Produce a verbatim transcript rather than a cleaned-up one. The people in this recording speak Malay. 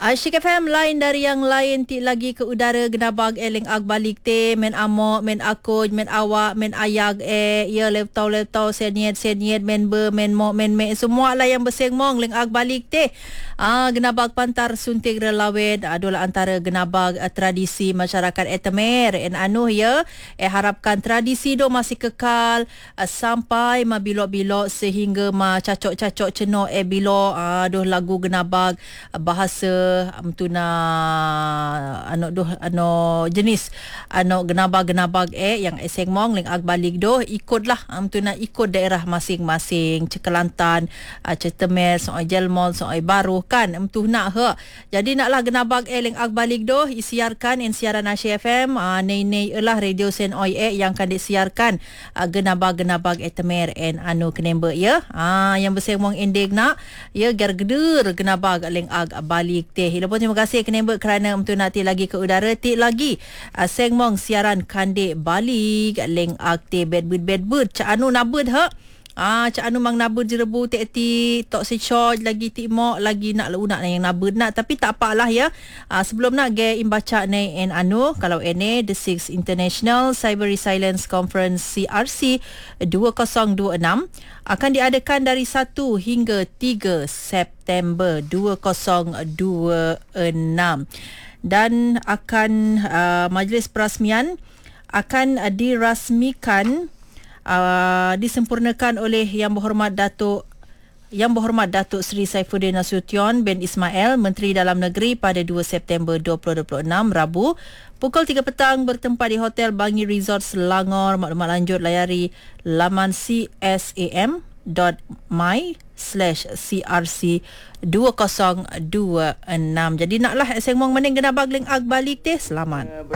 Asyik F M lain dari yang lain ti lagi ke udara genabag eling ag balik te men amok men akuj men awak men ayag eh ya leptau leptau senyet senyet men be men mo men me semua lah yang bersengmong ling ag balik te ah genabag pantar suntik relawed adalah antara genabag uh, tradisi masyarakat Etemer en anu ya eh harapkan tradisi do masih kekal uh, sampai mabilok-bilok sehingga ma cacok-cacok ceno eh bilok uh, doh lagu genabag uh, bahasa amtuna ano doh ano jenis ano genabag-genabag eh yang esengmong ling ag balik doh ikutlah amtuna ikut daerah masing-masing Cekelantan uh, Cetemer soai Jelmol soai Baru kan amtu nak he jadi naklah genabag eh ling ag balik doh isiarkan in siaran Asyik F M uh, nei-nei elah radio sen oi eh yang kan disiarkan uh, genabag-genabag Etemer en anu kenembe ya ah uh, yang bersengmong ending nak ya gar geder genabag ling ag balik teh. Lepas terima kasih kenembe kerana untuk nanti lagi ke udara ti lagi uh, sengmong siaran kandek balik leng akte bedbud bedbud ca anu nabud ha ah ca anu mang nabud jerebu ti ti tok si charge lagi ti mok lagi nak lu nak yang nabud nak tapi tak apalah ya uh, sebelum nak ge imbaca nei en anu kalau ene the sixth International Cyber Resilience Conference C R C dua ribu dua puluh enam akan diadakan dari satu hingga tiga September dua ribu dua puluh enam dan akan uh, majlis perasmian akan uh, dirasmikan uh, disempurnakan oleh Yang Berhormat Datuk Yang Berhormat Datuk Seri Saifuddin Nasution bin Ismail Menteri Dalam Negeri pada dua September dua ribu dua puluh enam Rabu pukul tiga petang bertempat di Hotel Bangi Resort Selangor. Maklumat lanjut layari laman c s a m dot my slash c r c dua ribu dua puluh enam. Jadi naklah sengmong mening genabag ling ag balik teh. Selamat.